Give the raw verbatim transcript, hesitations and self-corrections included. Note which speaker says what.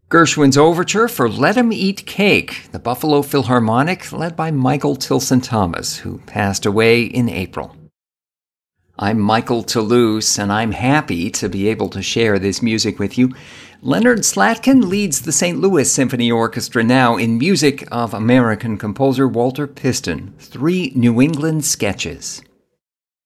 Speaker 1: Gershwin's overture for Let 'Em Eat Cake, the Buffalo Philharmonic, led by Michael Tilson Thomas, who passed away in April. I'm Michael Toulouse, and I'm happy to be able to share this music with you. Leonard Slatkin leads the Saint Louis Symphony Orchestra now in music of American composer Walter Piston, three New England sketches.